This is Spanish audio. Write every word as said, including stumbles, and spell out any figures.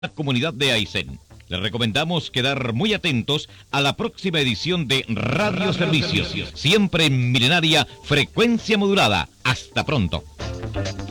la comunidad de Aysén. Les recomendamos quedar muy atentos a la próxima edición de Radio Servicios, siempre en milenaria frecuencia modulada. Hasta pronto.